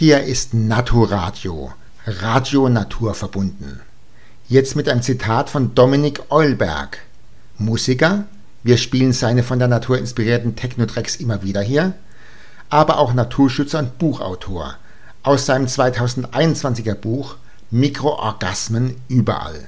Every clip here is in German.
Hier ist Naturadio, Radio Natur verbunden. Jetzt mit einem Zitat von Dominik Eulberg. Musiker, wir spielen seine von der Natur inspirierten Techno-Tracks immer wieder hier, aber auch Naturschützer und Buchautor aus seinem 2021er Buch Mikroorgasmen überall.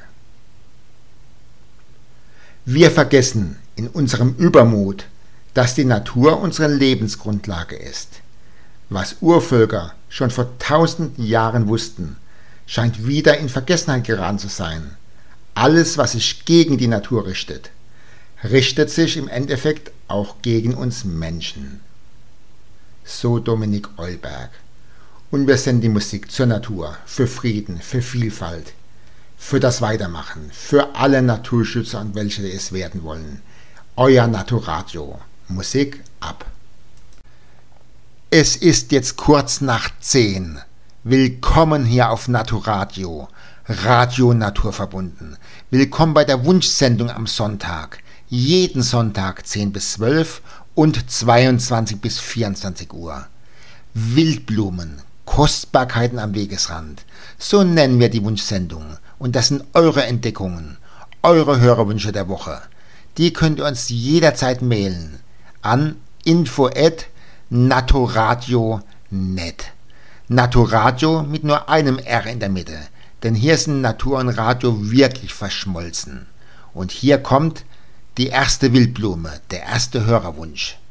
Wir vergessen in unserem Übermut, dass die Natur unsere Lebensgrundlage ist. Was Urvölker schon vor tausenden Jahren wussten, scheint wieder in Vergessenheit geraten zu sein. Alles, was sich gegen die Natur richtet, richtet sich im Endeffekt auch gegen uns Menschen. So Dominik Eulberg. Und wir senden die Musik zur Natur, für Frieden, für Vielfalt, für das Weitermachen, für alle Naturschützer und welche es werden wollen. Euer Naturadio. Musik ab. Es ist jetzt kurz nach 10. Willkommen hier auf Naturadio, Radio Natur verbunden. Willkommen bei der Wunschsendung am Sonntag. Jeden Sonntag 10 bis 12 und 22 bis 24 Uhr. Wildblumen, Kostbarkeiten am Wegesrand. So nennen wir die Wunschsendung. Und das sind eure Entdeckungen, eure Hörerwünsche der Woche. Die könnt ihr uns jederzeit mailen an info@naturadio.net. Naturadio mit nur einem R in der Mitte, denn hier sind Natur und Radio wirklich verschmolzen. Und hier kommt die erste Wildblume, der erste Hörerwunsch.